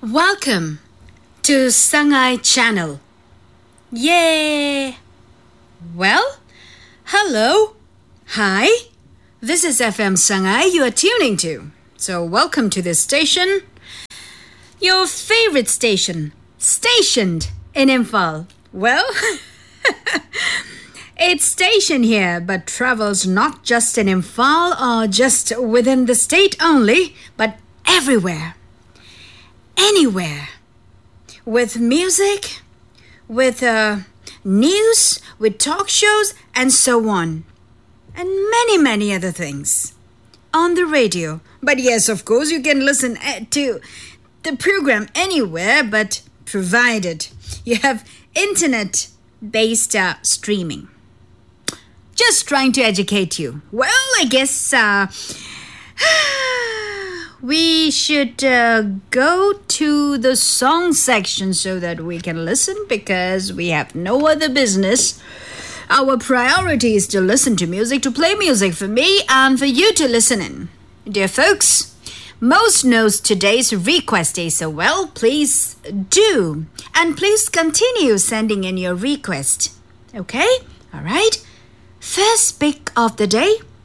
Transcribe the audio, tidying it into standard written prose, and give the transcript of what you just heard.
Welcome to Sangai Channel. Yay! Well, hello. Hi. This is FM Sangai you are tuning to. So welcome to this station. Your favorite station. Stationed in Imphal. Well, it's stationed here but travels not just in Imphal or just within the state only, but everywhere. Anywhere. With music, with news, with talk shows, and so on. And many, many other things. On the radio. But yes, of course, you can listen to the program anywhere, but provided you have internet-based streaming. Just trying to educate you. Well, I guess we should go to the song section so that we can listen, because we have no other business. Our priority is to listen to music, to play music for me and for you to listen in. Dear folks, most knows today's request day, so well, please do. And please continue sending in your request. Okay? All right? First pick of the day